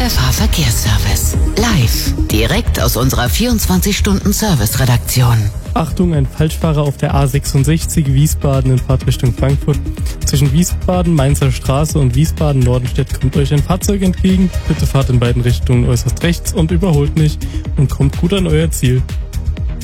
Pfeffer Verkehrsservice. Live, direkt aus unserer 24-Stunden-Service-Redaktion. Achtung, ein Falschfahrer auf der A66 Wiesbaden in Fahrtrichtung Frankfurt. Zwischen Wiesbaden, Mainzer Straße und Wiesbaden-Nordenstedt kommt euch ein Fahrzeug entgegen. Bitte fahrt in beiden Richtungen äußerst rechts und überholt nicht und kommt gut an euer Ziel.